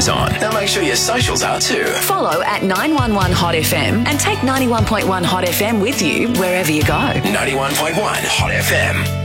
is on. Now make sure your socials are too. Follow at 911 Hot FM and take 91.1 Hot FM with you wherever you go. 91.1 Hot FM.